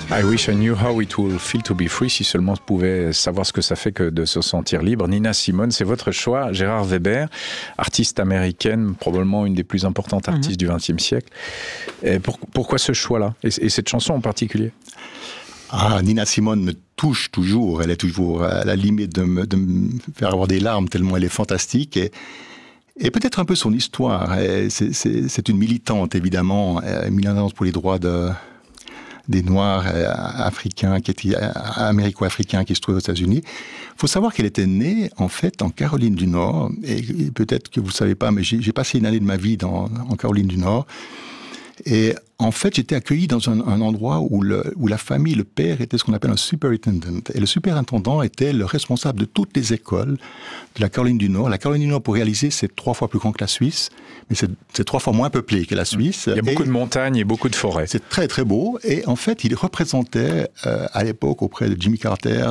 I wish I knew how it will feel to be free, si seulement je pouvais savoir ce que ça fait que de se sentir libre. Nina Simone, c'est votre choix. Gérard Weber, artiste américaine, probablement une des plus importantes artistes du XXe siècle. Et pourquoi ce choix-là et cette chanson en particulier? Nina Simone me touche toujours. Elle est toujours à la limite de me faire avoir des larmes tellement elle est fantastique. Et peut-être un peu son histoire. C'est une militante, évidemment, militante pour les droits des Noirs africains, américo-africains qui se trouvent aux États-Unis. Il faut savoir qu'elle était née, en fait, en Caroline du Nord. Et peut-être que vous ne savez pas, mais j'ai passé une année de ma vie en Caroline du Nord. Et en fait, j'étais accueilli dans un endroit où la famille, le père était ce qu'on appelle un superintendent. Et le superintendant était le responsable de toutes les écoles de la Caroline du Nord. La Caroline du Nord, pour réaliser, c'est 3 fois plus grand que la Suisse, mais c'est 3 fois moins peuplé que la Suisse. Il y a beaucoup de montagnes et beaucoup de forêts. C'est très, très beau. Et en fait, il représentait, à l'époque, auprès de Jimmy Carter,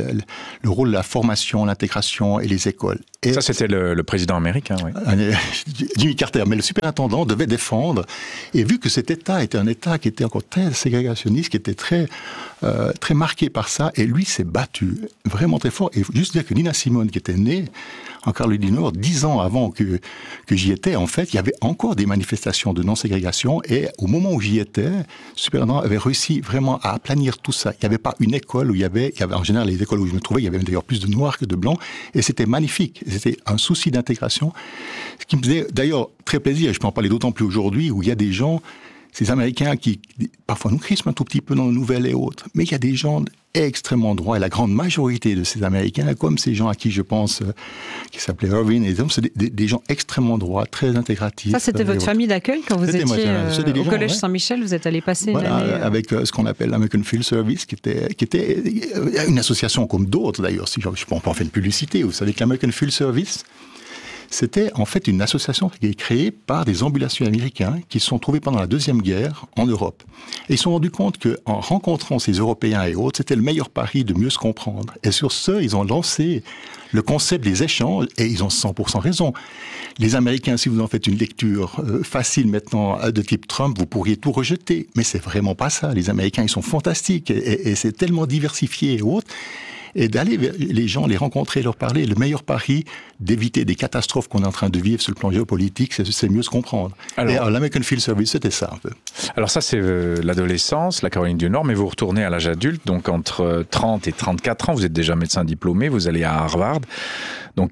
le rôle de la formation, l'intégration et les écoles. Et ça, c'était le président américain, oui. Jimmy Carter. Mais le superintendant devait défendre. Et vu que cet État était un État qui était encore très ségrégationniste, qui était très marqué par ça, et lui s'est battu vraiment très fort. Et juste dire que Nina Simone, qui était née en Caroline du Nord, 10 ans avant que j'y étais, en fait, il y avait encore des manifestations de non-ségrégation, et au moment où j'y étais, le superintendant avait réussi vraiment à aplanir tout ça. Il n'y avait pas une école où il y avait en général, les écoles où je me trouvais, il y avait d'ailleurs plus de noirs que de blancs, et c'était magnifique. C'était un souci d'intégration, ce qui me faisait d'ailleurs très plaisir, et je peux en parler d'autant plus aujourd'hui, où il y a des gens, ces Américains qui, parfois, nous crisment un tout petit peu dans les nouvelles et autres, mais il y a des gens extrêmement droits, et la grande majorité de ces Américains, comme ces gens à qui je pense, qui s'appelaient Irving, et c'est des gens extrêmement droits, très intégratifs. Ça, c'était votre famille d'accueil quand vous étiez au Collège Saint-Michel, vous êtes allé passer une année... Avec ce qu'on appelle l'American Field Service, qui était une association comme d'autres, d'ailleurs, si je peux en faire une publicité. Vous savez que l'American Field Service, c'était en fait une association qui est créée par des ambulanciers américains qui se sont trouvés pendant la Deuxième Guerre en Europe. Et ils se sont rendus compte qu'en rencontrant ces Européens et autres, c'était le meilleur pari de mieux se comprendre. Et sur ce, ils ont lancé le concept des échanges, et ils ont 100% raison. Les Américains, si vous en faites une lecture facile maintenant de type Trump, vous pourriez tout rejeter. Mais c'est vraiment pas ça. Les Américains, ils sont fantastiques, et c'est tellement diversifié et autres. Et d'aller vers les gens, les rencontrer, leur parler, le meilleur pari d'éviter des catastrophes qu'on est en train de vivre sur le plan géopolitique, c'est mieux se comprendre. Alors l'American Field Service, c'était ça un peu. Alors ça, c'est l'adolescence, la Caroline du Nord, mais vous retournez à l'âge adulte, donc entre 30 et 34 ans, vous êtes déjà médecin diplômé, vous allez à Harvard. Donc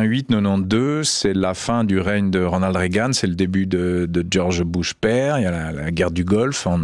88-92, c'est la fin du règne de Ronald Reagan, c'est le début de George Bush père, il y a la guerre du Golfe en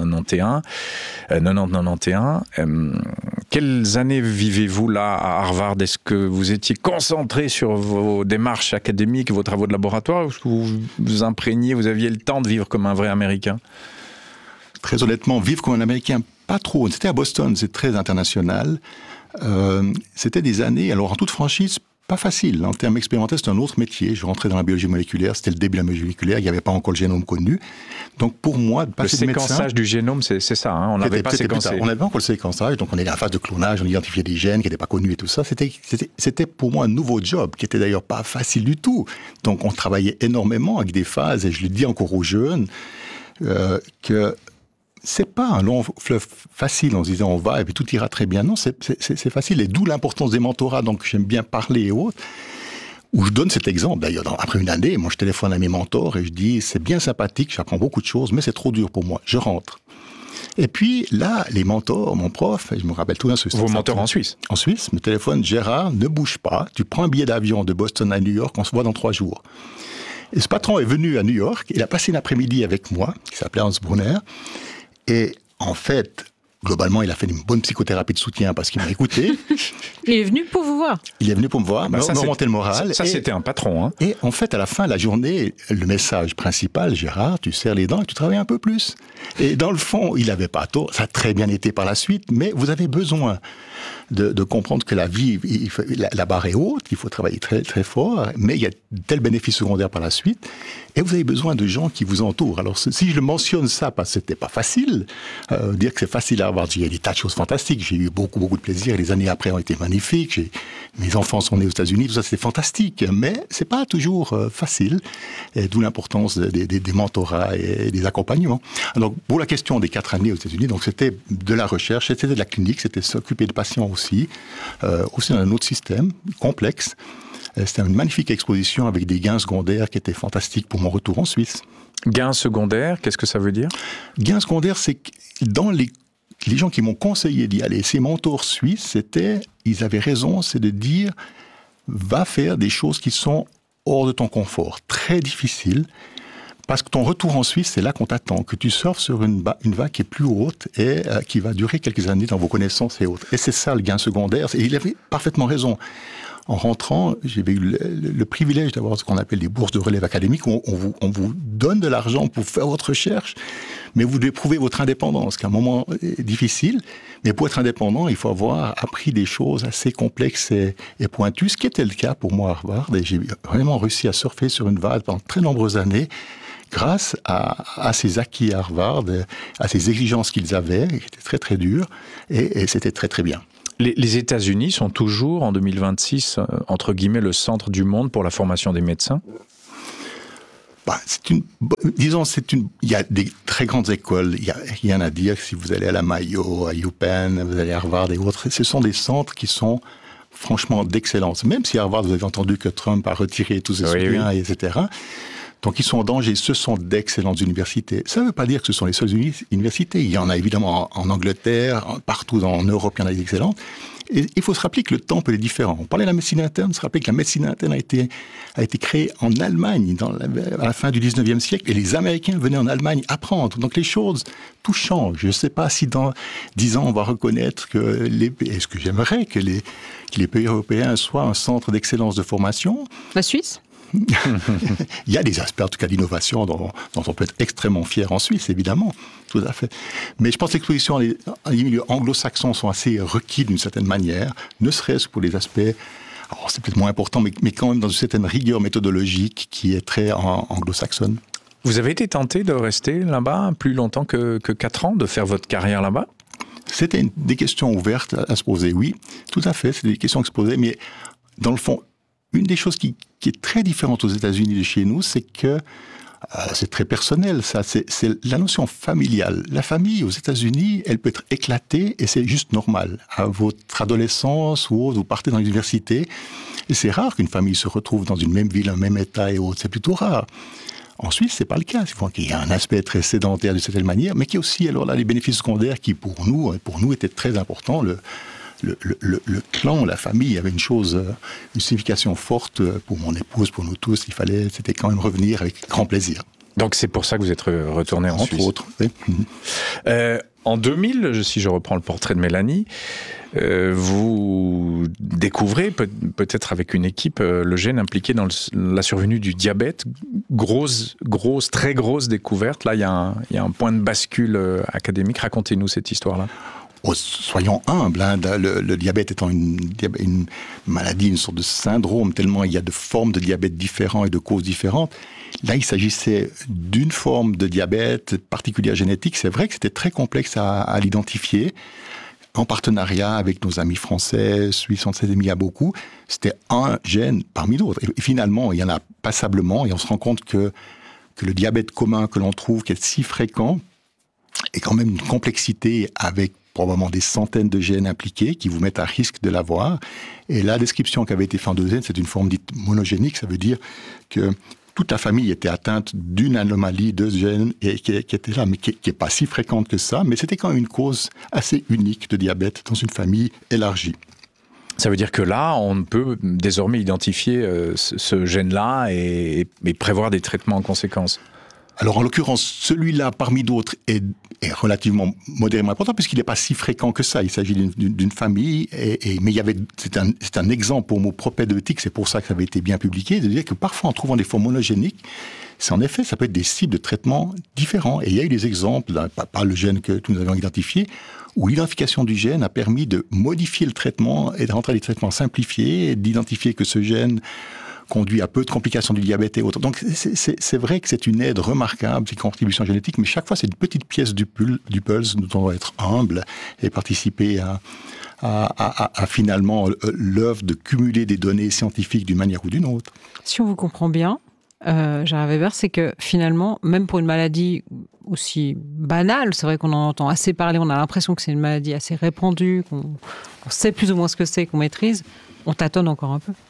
90-91. Quelles années vivez-vous là à Harvard? Est-ce que vous étiez concentré sur vos démarches académiques, vos travaux de laboratoire, ou est-ce que vous vous imprégniez, vous aviez le temps de vivre comme un vrai Américain? Très honnêtement, vivre comme un Américain, pas trop. C'était à Boston, c'est très international. C'était des années, alors en toute franchise, pas facile. En termes expérimentaux, c'était un autre métier. Je rentrais dans la biologie moléculaire, c'était le début de la biologie moléculaire, il n'y avait pas encore le génome connu. Donc pour moi, de passer de médecin... Le séquençage du génome, c'est ça, hein, on n'avait pas séquencé. On n'avait pas encore le séquençage, donc on est en phase de clonage, on identifiait des gènes qui n'étaient pas connus et tout ça. C'était pour moi un nouveau job, qui était d'ailleurs pas facile du tout. Donc on travaillait énormément avec des phases, et je le dis encore aux jeunes, que... c'est pas un long fleuve facile en se disant on va et puis tout ira très bien. Non, c'est facile, et d'où l'importance des mentorats, donc j'aime bien parler et autres, où je donne cet exemple. D'ailleurs, après une année, moi je téléphone à mes mentors et je dis c'est bien sympathique, j'apprends beaucoup de choses, mais c'est trop dur pour moi, je rentre. Et puis là, les mentors, mon prof, je me rappelle tout bien ce... Vos mentors en Suisse? En Suisse, me téléphone, Gérard, ne bouge pas, tu prends un billet d'avion de Boston à New York, on se voit dans 3 jours. Et ce patron est venu à New York, il a passé une après-midi avec moi, qui s'appelait Hans Brunner. Et en fait, globalement, il a fait une bonne psychothérapie de soutien parce qu'il m'a écouté. Il est venu pour vous voir. Il est venu pour me voir, me remonter le moral. Ça, c'était un patron. Hein. Et en fait, à la fin de la journée, le message principal, Gérard, tu serres les dents et tu travailles un peu plus. Et dans le fond, il n'avait pas tort. Ça a très bien été par la suite, mais vous avez besoin de comprendre que la vie, la barre est haute, il faut travailler très, très fort, mais il y a tel bénéfice secondaire par la suite, et vous avez besoin de gens qui vous entourent. Alors, si je mentionne ça, parce que c'était pas facile, dire que c'est facile à avoir, il y a des tas de choses fantastiques, j'ai eu beaucoup, beaucoup de plaisir, et les années après ont été magnifiques, mes enfants sont nés aux États-Unis, tout ça c'est fantastique, mais c'est pas toujours facile, et d'où l'importance des mentorats et des accompagnements. Alors pour la question des 4 années aux États-Unis, donc c'était de la recherche, c'était de la clinique, c'était s'occuper de patients aussi dans un autre système complexe. C'était une magnifique exposition avec des gains secondaires qui étaient fantastiques pour mon retour en Suisse. Gains secondaires, qu'est-ce que ça veut dire? Gains secondaires, c'est que dans les gens qui m'ont conseillé d'y aller, ces mentors suisses, ils avaient raison, c'est de dire, va faire des choses qui sont hors de ton confort, très difficiles, parce que ton retour en Suisse, c'est là qu'on t'attend, que tu surfes sur une vague qui est plus haute et qui va durer quelques années dans vos connaissances et autres. Et c'est ça le gain secondaire, et il avait parfaitement raison. En rentrant, j'ai eu le privilège d'avoir ce qu'on appelle des bourses de relève académique, où on vous donne de l'argent pour faire votre recherche, mais vous devez prouver votre indépendance, qu'à un moment difficile, mais pour être indépendant, il faut avoir appris des choses assez complexes et pointues, ce qui était le cas pour moi à Harvard, et j'ai vraiment réussi à surfer sur une vague pendant très nombreuses années, grâce à ces acquis à Harvard, à ces exigences qu'ils avaient, qui étaient très très dures, et c'était très très bien. Les États-Unis sont toujours, en 2026, entre guillemets, le centre du monde pour la formation des médecins? Il y a des très grandes écoles, il n'y a rien à dire. Si vous allez à la Mayo, à UPenn, vous allez à Harvard et autres, ce sont des centres qui sont franchement d'excellence. Même si à Harvard, vous avez entendu que Trump a retiré tous ses soutiens, etc., donc ils sont en danger, ce sont d'excellentes universités. Ça ne veut pas dire que ce sont les seules universités. Il y en a évidemment en Angleterre, partout en Europe, il y en a des excellentes. Et il faut se rappeler que le temple est différent. On parlait de la médecine interne, se rappeler que la médecine interne a été créée en Allemagne à la fin du 19e siècle, et les Américains venaient en Allemagne apprendre. Donc les choses, tout change. Je ne sais pas si dans 10 ans on va reconnaître que est-ce que j'aimerais que les pays européens soient un centre d'excellence de formation. La Suisse ? Il y a des aspects, en tout cas, d'innovation dont on peut être extrêmement fier en Suisse, évidemment, tout à fait. Mais je pense que l'exposition, les milieux anglo-saxons sont assez requis d'une certaine manière, ne serait-ce que pour les aspects, alors c'est peut-être moins important, mais quand même dans une certaine rigueur méthodologique qui est très anglo-saxonne. Vous avez été tenté de rester là-bas plus longtemps que 4 ans, de faire votre carrière là-bas? C'était des questions ouvertes à se poser, oui, tout à fait, c'est des questions qui se posaient, mais dans le fond, une des choses qui est très différente aux États-Unis de chez nous, c'est que c'est très personnel, ça. C'est la notion familiale. La famille aux États-Unis, elle peut être éclatée et c'est juste normal. À votre adolescence ou autre, vous partez dans l'université et c'est rare qu'une famille se retrouve dans une même ville, un même état et autres. C'est plutôt rare. En Suisse, c'est pas le cas. Il y a un aspect très sédentaire d'une certaine manière, mais qui est aussi alors là les bénéfices secondaires qui pour nous étaient très importants. Le clan, la famille avait une signification forte pour mon épouse, pour nous tous. C'était quand même revenir avec grand plaisir. Donc c'est pour ça que vous êtes retourné en Suisse. Entre autres, oui. En 2000, si je reprends le portrait de Mélanie, vous découvrez, peut-être avec une équipe, le gène impliqué dans la survenue du diabète. Très grosse découverte. Là, il y a un point de bascule académique. Racontez-nous cette histoire-là. Oh, soyons humbles, hein. Le diabète étant une maladie, une sorte de syndrome, tellement il y a de formes de diabète différentes et de causes différentes. Là, il s'agissait d'une forme de diabète particulière génétique. C'est vrai que c'était très complexe à l'identifier. En partenariat avec nos amis français, suisses, on s'est mis à beaucoup. C'était un gène parmi d'autres. Et finalement, il y en a passablement. Et on se rend compte que le diabète commun que l'on trouve, qui est si fréquent, est quand même une complexité avec probablement des centaines de gènes impliqués qui vous mettent à risque de l'avoir. Et la description qui avait été faite en 2 c'est une forme dite monogénique. Ça veut dire que toute la famille était atteinte d'une anomalie de gènes et qui était là, mais qui n'est pas si fréquente que ça. Mais c'était quand même une cause assez unique de diabète dans une famille élargie. Ça veut dire que là, on peut désormais identifier ce gène-là et prévoir des traitements en conséquence. Alors, en l'occurrence, celui-là, parmi d'autres, est relativement modérément important, puisqu'il n'est pas si fréquent que ça. Il s'agit d'une famille, mais c'est un exemple pour mot propédeutique, c'est pour ça que ça avait été bien publié, de dire que parfois, en trouvant des formes monogéniques, c'est en effet, ça peut être des cibles de traitement différents. Et il y a eu des exemples, par le gène que nous avions identifié, où l'identification du gène a permis de modifier le traitement et de rentrer des traitements simplifiés, et d'identifier que ce gène conduit à peu de complications du diabète et autres. Donc c'est vrai que c'est une aide remarquable, ces contributions génétiques, mais chaque fois c'est une petite pièce du puzzle. Nous devons être humbles et participer à finalement l'œuvre de cumuler des données scientifiques d'une manière ou d'une autre. Si on vous comprend bien, Gérard Weber, c'est que finalement, même pour une maladie aussi banale, c'est vrai qu'on en entend assez parler, on a l'impression que c'est une maladie assez répandue, qu'on sait plus ou moins ce que c'est, qu'on maîtrise, on tâtonne encore un peu.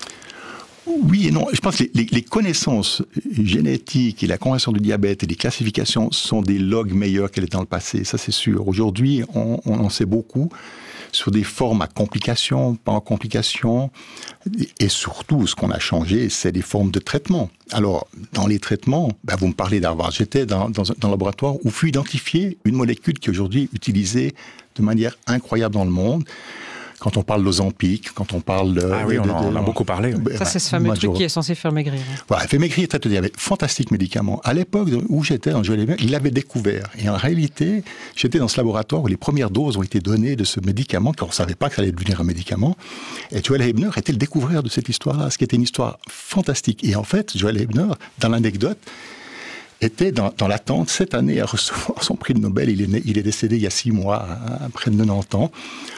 Oui et non. Je pense que les connaissances génétiques et la compréhension du diabète et les classifications sont des logs meilleurs qu'elles étaient dans le passé, ça c'est sûr. Aujourd'hui, on en sait beaucoup sur des formes à complications, pas en complications, et surtout, ce qu'on a changé, c'est des formes de traitement. Alors, dans les traitements, vous me parlez d'Harvard, j'étais dans un laboratoire où fut identifiée une molécule qui est aujourd'hui utilisée de manière incroyable dans le monde. Quand on parle d'Ozempic, quand on parle de... Ah oui, on en a beaucoup parlé. Oui. Ça, c'est ce fameux truc qui est censé faire maigrir. Voilà, fait maigrir, traite le diabète. Fantastique médicament. À l'époque où j'étais, il l'avait découvert. Et en réalité, j'étais dans ce laboratoire où les premières doses ont été données de ce médicament, car on ne savait pas que ça allait devenir un médicament. Et Joel Huebner était le découvreur de cette histoire-là, ce qui était une histoire fantastique. Et en fait, Joel Huebner, dans l'anecdote, était dans l'attente cette année à recevoir son prix de Nobel. Il est décédé il y a 6 mois, près de 90 ans.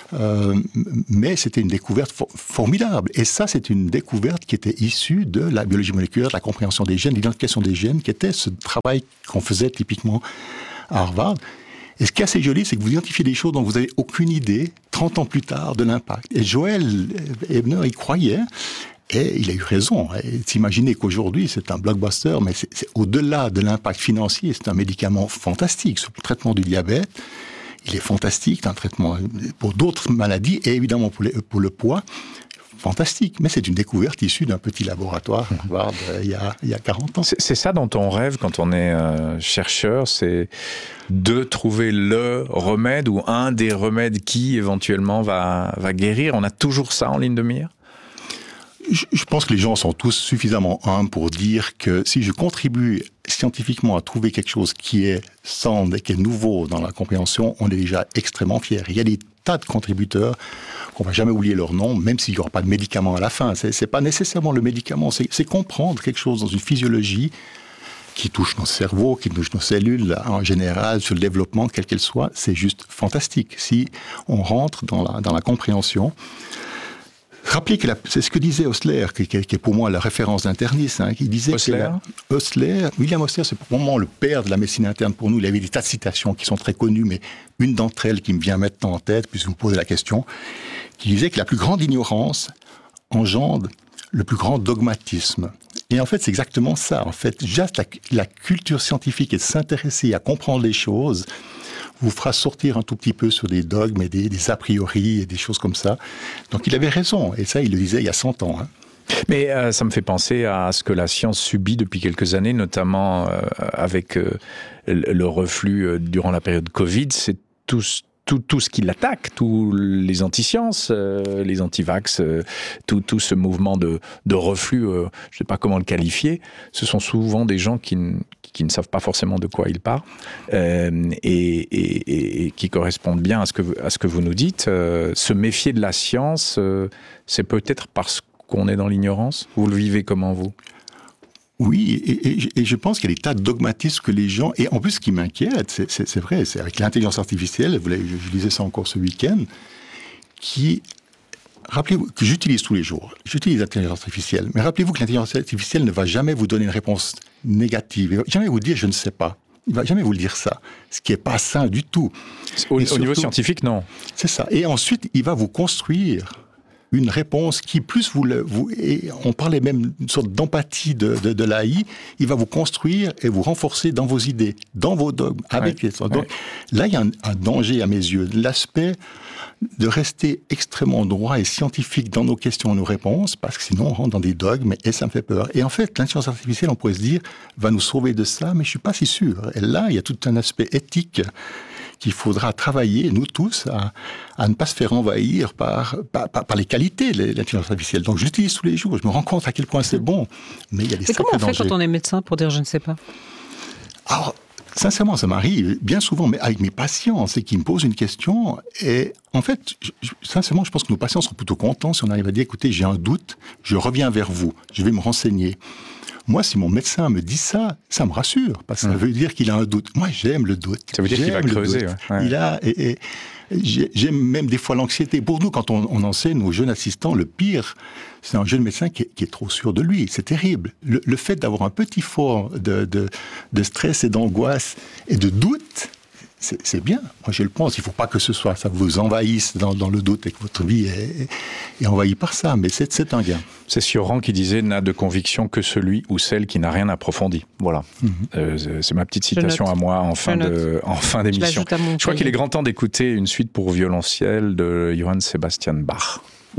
Mais c'était une découverte formidable. Et ça, c'est une découverte qui était issue de la biologie moléculaire, de la compréhension des gènes, l'identification des gènes, qui était ce travail qu'on faisait typiquement à Harvard. Et ce qui est assez joli, c'est que vous identifiez des choses dont vous n'avez aucune idée 30 ans plus tard de l'impact. Et Joel Huebner y croyait. Et il a eu raison. Imaginez qu'aujourd'hui, c'est un blockbuster, mais c'est au-delà de l'impact financier, c'est un médicament fantastique. Sur le traitement du diabète, il est fantastique. C'est un traitement pour d'autres maladies, et évidemment pour le poids, fantastique. Mais c'est une découverte issue d'un petit laboratoire il y a 40 ans. C'est ça dont on rêve quand on est chercheur, c'est de trouver le remède ou un des remèdes qui éventuellement va guérir. On a toujours ça en ligne de mire ? Je pense que les gens sont tous suffisamment humbles pour dire que si je contribue scientifiquement à trouver quelque chose qui est sound et qui est nouveau dans la compréhension, on est déjà extrêmement fiers. Il y a des tas de contributeurs qu'on va jamais oublier leur nom, même s'il n'y aura pas de médicament à la fin. C'est pas nécessairement le médicament, c'est comprendre quelque chose dans une physiologie qui touche nos cerveaux, qui touche nos cellules en général, sur le développement, quel qu'elle soit. C'est juste fantastique. Si on rentre dans la compréhension. Rappelez que c'est ce que disait Osler, qui est pour moi la référence d'interniste. Il disait William Osler, c'est pour moi le père de la médecine interne pour nous. Il avait des tas de citations qui sont très connues, mais une d'entre elles qui me vient maintenant en tête, puisque vous me posez la question, qui disait que la plus grande ignorance engendre le plus grand dogmatisme. Et en fait, c'est exactement ça. En fait, juste la culture scientifique et de s'intéresser à comprendre les choses vous fera sortir un tout petit peu sur des dogmes et des a priori et des choses comme ça. Donc il avait raison, et ça il le disait il y a 100 ans. Mais ça me fait penser à ce que la science subit depuis quelques années, notamment avec le reflux durant la période Covid, c'est tout ce qui l'attaque, tous les anti-sciences, les anti-vax, tout ce mouvement de reflux, je ne sais pas comment le qualifier, ce sont souvent des gens qui ne savent pas forcément de quoi ils parlent et qui correspondent bien à ce que vous nous dites. Se méfier de la science, c'est peut-être parce qu'on est dans l'ignorance. Vous le vivez comment, vous ? Oui, et je pense qu'il y a des tas de dogmatismes que les gens... Et en plus, ce qui m'inquiète, c'est vrai, c'est avec l'intelligence artificielle, je lisais ça encore ce week-end, rappelez-vous que j'utilise tous les jours. J'utilise l'intelligence artificielle. Mais rappelez-vous que l'intelligence artificielle ne va jamais vous donner une réponse négative. Il ne va jamais vous dire « je ne sais pas ». Il ne va jamais vous le dire ça. Ce qui n'est pas sain du tout. Au niveau scientifique, non. C'est ça. Et ensuite, il va vous construire une réponse qui, plus et on parlait même d'une sorte d'empathie de l'AI, il va vous construire et vous renforcer dans vos idées, dans vos dogmes, avec les autres. Donc là, il y a un danger à mes yeux. L'aspect de rester extrêmement droit et scientifique dans nos questions et nos réponses, parce que sinon on rentre dans des dogmes et ça me fait peur. Et en fait, l'intelligence artificielle, on pourrait se dire, va nous sauver de ça, mais je suis pas si sûr. Et là, il y a tout un aspect éthique qu'il faudra travailler, nous tous, à ne pas se faire envahir par les qualités de l'intelligence artificielle. Donc je l'utilise tous les jours, je me rends compte à quel point c'est bon, mais il y a des sacrés dangers. Comment on fait quand on est médecin pour dire je ne sais pas ? Alors, sincèrement, ça m'arrive bien souvent, mais avec mes patients, c'est qu'ils me posent une question, et en fait, sincèrement, je pense que nos patients seront plutôt contents si on arrive à dire, écoutez, j'ai un doute, je reviens vers vous, je vais me renseigner. Moi, si mon médecin me dit ça, ça me rassure, parce que ça veut dire qu'il a un doute. Moi, j'aime le doute. Ça veut dire qu'il va creuser. Ouais. Il a, et j'aime même des fois l'anxiété. Pour nous, quand on enseigne aux jeunes assistants, le pire, c'est un jeune médecin qui est trop sûr de lui. C'est terrible. Le fait d'avoir un petit fort de stress et d'angoisse et de doute, c'est bien. Moi, je le pense. Il ne faut pas que ça vous envahisse dans le doute et que votre vie est envahie par ça. Mais c'est un gain. C'est Sioran qui disait « n'a de conviction que celui ou celle qui n'a rien approfondi ». Voilà. C'est ma petite citation à moi en fin d'émission. Je crois qu'il est grand temps d'écouter une suite pour violoncelle de Johann Sebastian Bach.